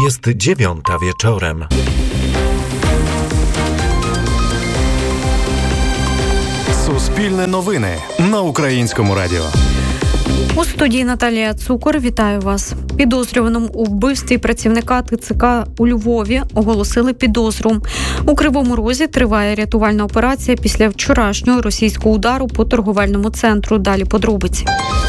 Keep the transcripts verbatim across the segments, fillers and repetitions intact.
Jest dziewiąta wieczorem. Суспільне новини на Українському радіо. У студії Наталія Цукор. Вітаю вас. Підозрюваному у вбивстві працівника ТЦК у Львові оголосили підозру. У Кривому Розі триває рятувальна операція після вчорашнього російського удару по торговельному центру. Далі подробиці.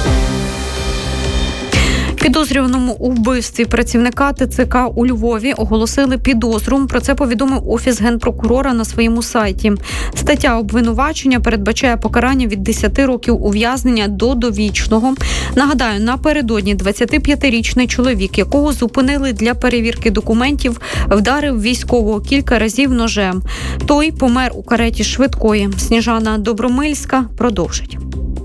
Підозрюваному у вбивстві працівника ТЦК у Львові оголосили підозру. Про це повідомив Офіс Генпрокурора на своєму сайті. Стаття обвинувачення передбачає покарання від десяти років ув'язнення до довічного. Нагадаю, напередодні двадцятип'ятирічний чоловік, якого зупинили для перевірки документів, вдарив військового кілька разів ножем. Той помер у кареті швидкої. Сніжана Добромильська продовжить.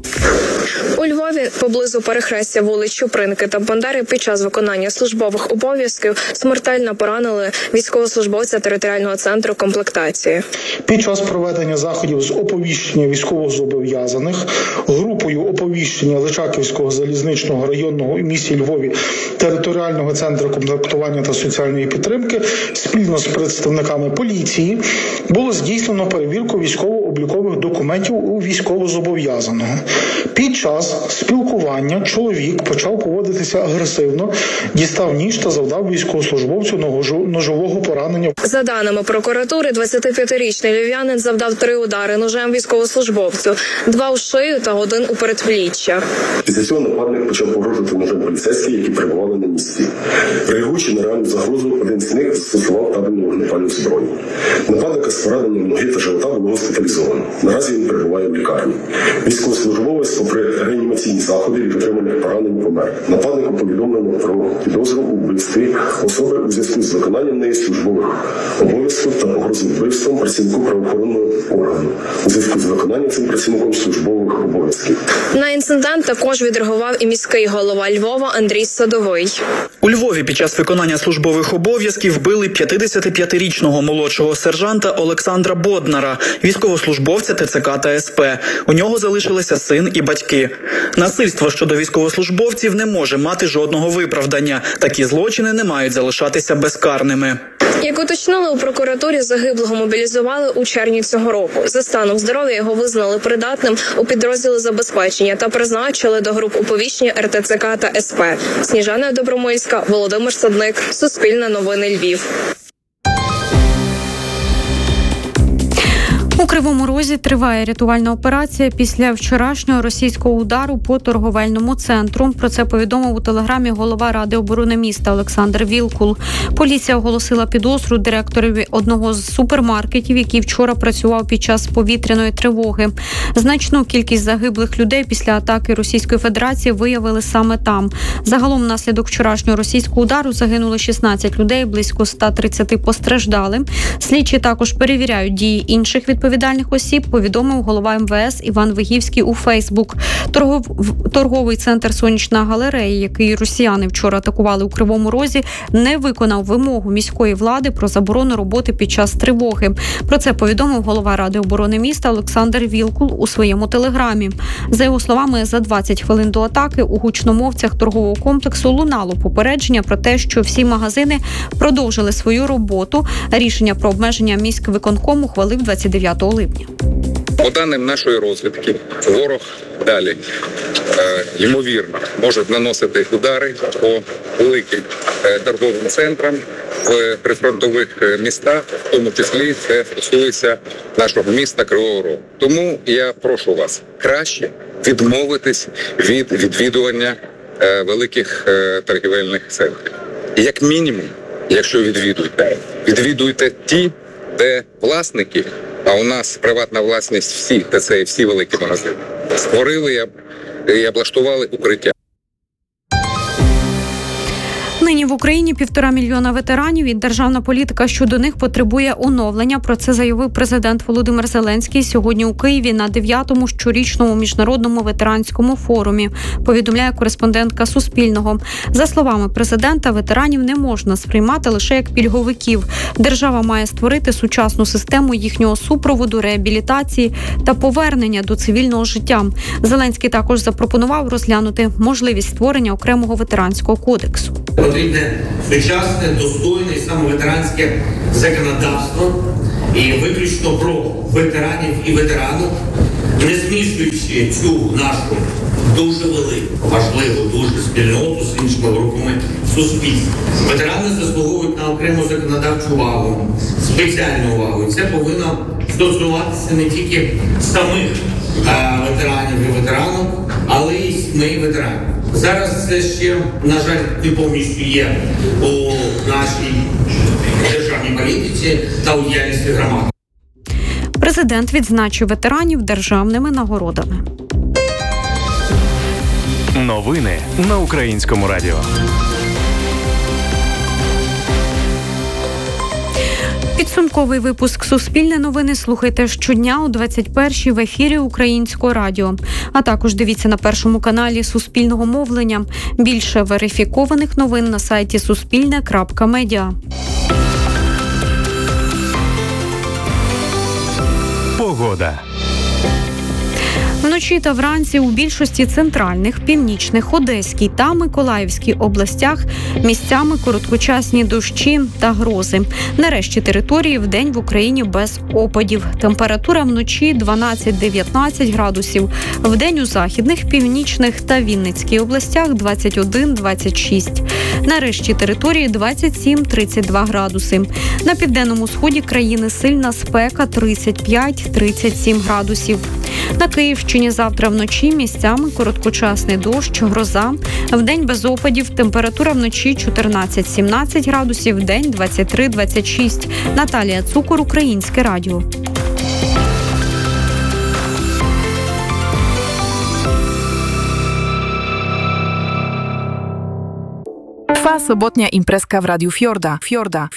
У Львові поблизу перехрестя вулиць Чупринки та Бандери під час виконання службових обов'язків смертельно поранили військовослужбовця територіального центру комплектації. Під час проведення заходів з оповіщення військовозобов'язаних групою оповіщення Личаківського залізничного районного у місті Львові територіального центру комплектування та соціальної підтримки спільно з представниками поліції було здійснено перевірку військово-облікових документів у військовозобов'язаного. Під час спілкування чоловік почав поводитися агресивно, дістав ніж та завдав військовослужбовцю ножового поранення. За даними прокуратури, двадцятип'ятирічний львів'янин завдав три удари ножем військовослужбовцю, два у шию та один у передпліччя. Після цього нападник почав погрожувати ножем поліцейським, які перебували на місці. Реагуючи на реальну загрозу, один з них застосував табельну вогнепальну зброю. Нападника з пораненням ноги та живота було госпіталізовано. Наразі він перебуває в лікарні. Військовослужбовець, попри реанімаційні заходи від отриманих поранень, помер. Нападнику повідомлено про підозру у вбивстві особи у зв'язку з виконанням неї службових обов'язків та погрози вбивством працівнику правоохоронного органу у зв'язку з виконанням цим працівником службових обов'язків. На інцидент також відреагував і міський голова Львова Андрій Садовий. У Львові під час виконання службових обов'язків вбили п'ятдесятип'ятирічного молодшого сержанта Олександра Боднара, військовослужбовця ТЦК та СП. У нього залишилися син і батьки. Насильство щодо військовослужбовців не може мати жодного виправдання. Такі злочини не мають залишатися безкарними. Як уточнили у прокуратурі, загиблого мобілізували у червні цього року. За станом здоров'я його визнали придатним у підрозділи забезпечення та призначили до груп оповіщення ер те це ка та ес пе. Сніжана Добромильська, Володимир Садник, Суспільне новини Львів. У Кривому Розі триває рятувальна операція після вчорашнього російського удару по торговельному центру. Про це повідомив у телеграмі голова Ради оборони міста Олександр Вілкул. Поліція оголосила підозру директорові одного з супермаркетів, який вчора працював під час повітряної тривоги. Значну кількість загиблих людей після атаки Російської Федерації виявили саме там. Загалом внаслідок вчорашнього російського удару загинули шістнадцять людей, близько ста тридцяти постраждали. Слідчі також перевіряють дії інших відповідальних відповідальних осіб, повідомив голова ем ве ес Іван Вигівський у Фейсбук. Торгов... Торговий центр «Сонячна галерея», який росіяни вчора атакували у Кривому Розі, не виконав вимогу міської влади про заборону роботи під час тривоги. Про це повідомив голова Ради оборони міста Олександр Вілкул у своєму телеграмі. За його словами, за двадцять хвилин до атаки у гучномовцях торгового комплексу лунало попередження про те, що всі магазини продовжили свою роботу. Рішення про обмеження міськвиконком ухвалив двадцять дев'ятого липня. По даним нашої розвідки, ворог далі, е, ймовірно, може наносити удари по великим е, торговим центрам в прифронтових містах, в тому числі це стосується нашого міста Кривого Рогу. Тому я прошу вас краще відмовитись від відвідування е, великих е, торгівельних центрів. Як мінімум, якщо відвідуєте, відвідуйте ті, де власники, а у нас приватна власність всіх, та це і всі великі магазини, створили і облаштували укриття. Нині в Україні півтора мільйона ветеранів, і державна політика щодо них потребує оновлення. Про це заявив президент Володимир Зеленський сьогодні у Києві на дев'ятому щорічному міжнародному ветеранському форумі, повідомляє кореспондентка Суспільного. За словами президента, ветеранів не можна сприймати лише як пільговиків. Держава має створити сучасну систему їхнього супроводу, реабілітації та повернення до цивільного життя. Зеленський також запропонував розглянути можливість створення окремого ветеранського кодексу. потрібне сучасне, достойне і саме ветеранське законодавство, і виключно про ветеранів і ветеранок, не змішуючи цю нашу дуже велику, важливу, дуже спільноту з іншими групами суспільства. Ветерани заслуговують на окрему законодавчу увагу, спеціальну увагу. І це повинно стосуватися не тільки самих а, ветеранів і ветеранок, але й сімей ветеранів. Зараз це ще, на жаль, не повністю є у нашій державній політиці та у діяльності громади. Президент відзначив ветеранів державними нагородами. Новини на Українському радіо. Підсумковий випуск «Суспільне новини» слухайте щодня о двадцять першій в ефірі Українського радіо. А також дивіться на Першому каналі Суспільного мовлення. Більше верифікованих новин на сайті суспільне крапка медіа. Погода. Вночі та вранці у більшості центральних, північних, Одеській та Миколаївській областях місцями короткочасні дощі та грози. На решті території вдень в Україні без опадів. Температура вночі дванадцять-дев'ятнадцять градусів. Вдень у західних, північних та Вінницькій областях двадцять один - двадцять шість. На решті території двадцять сім - тридцять два градуси. На південному сході країни сильна спека тридцять п'ять - тридцять сім градусів. На Київщині завтра вночі місцями короткочасний дощ, гроза. Вдень без опадів, температура вночі чотирнадцять - сімнадцять градусів, вдень двадцять три - двадцять шість. Наталія Цукор, Українське радіо. Trwa sobotnia imprezka w Radiu Fiorda. Fiorda.